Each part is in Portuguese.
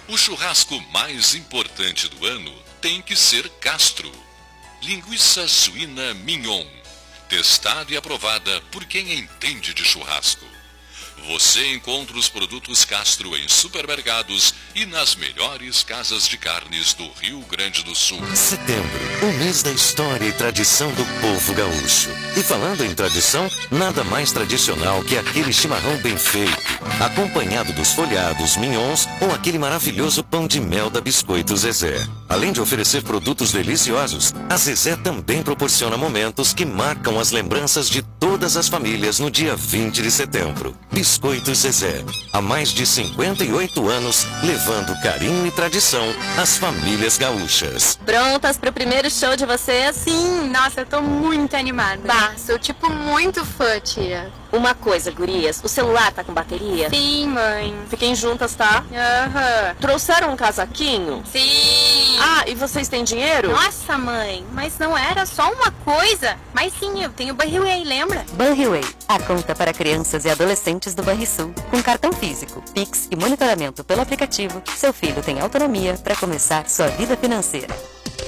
O churrasco mais importante do ano tem que ser Castro. Linguiça suína mignon, testada e aprovada por quem entende de churrasco. Você encontra os produtos Castro em supermercados e nas melhores casas de carnes do Rio Grande do Sul. Setembro, o mês da história e tradição do povo gaúcho. E falando em tradição, nada mais tradicional que aquele chimarrão bem feito, acompanhado dos folhados, mignons ou aquele maravilhoso pão de mel da Biscoito Zezé. Além de oferecer produtos deliciosos, a Zezé também proporciona momentos que marcam as lembranças de todas as famílias no dia 20 de setembro. Biscoito Zezé, há mais de 58 anos, levando carinho e tradição às famílias gaúchas. Prontas pro primeiro show de vocês? Sim, nossa, eu tô muito animada. Bah, sou tipo muito fã, tia. Uma coisa, gurias, o celular tá com bateria? Sim, mãe. Fiquem juntas, tá? Aham. Trouxeram um casaquinho? Sim. Ah, e vocês têm dinheiro? Nossa, mãe, mas não era só uma coisa. Mas sim, eu tenho Banriway, lembra? Banriway, a conta para crianças e adolescentes do Banrisul. Com cartão físico, Pix e monitoramento pelo aplicativo, seu filho tem autonomia para começar sua vida financeira.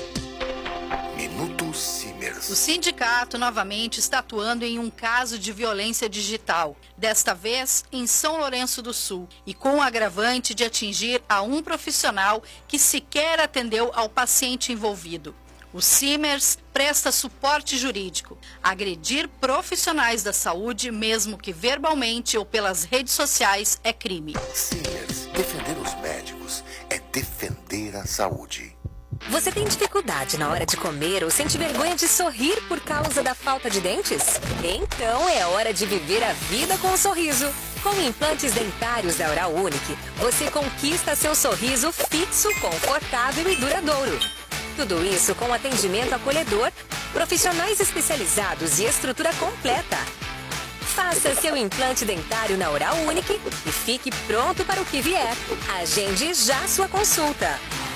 Minuto Simers. O sindicato novamente está atuando em um caso de violência digital, desta vez em São Lourenço do Sul, e com o agravante de atingir a um profissional que sequer atendeu ao paciente envolvido. O Simers presta suporte jurídico. Agredir profissionais da saúde, mesmo que verbalmente ou pelas redes sociais, é crime. Simers, defender os médicos é defender a saúde. Você tem dificuldade na hora de comer ou sente vergonha de sorrir por causa da falta de dentes? Então é hora de viver a vida com um sorriso. Com implantes dentários da Oral Unique, você conquista seu sorriso fixo, confortável e duradouro. Tudo isso com atendimento acolhedor, profissionais especializados e estrutura completa. Faça seu implante dentário na Oral Unique e fique pronto para o que vier. Agende já sua consulta.